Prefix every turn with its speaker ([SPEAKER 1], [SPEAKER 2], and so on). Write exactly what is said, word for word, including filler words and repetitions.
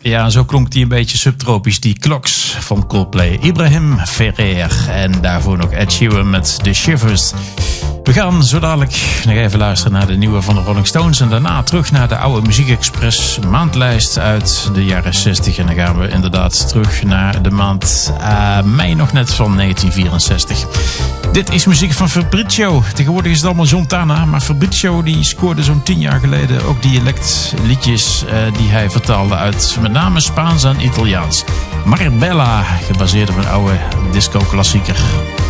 [SPEAKER 1] Ja, zo klonk die een beetje subtropisch, die Clocks van Coldplay. Ibrahim Ferrer en daarvoor nog Ed Sheeran met The Shivers. We gaan zo dadelijk nog even luisteren naar de nieuwe van de Rolling Stones. En daarna terug naar de oude Muziek Express maandlijst uit de jaren zestig. En dan gaan we inderdaad terug naar de maand uh, mei nog net van negentien vierenzestig. Dit is muziek van Fabrizio. Tegenwoordig is het allemaal John Tana. Maar Fabrizio die scoorde zo'n tien jaar geleden ook dialectliedjes uh, die hij vertaalde uit met name Spaans en Italiaans. Marbella, gebaseerd op een oude disco-klassieker.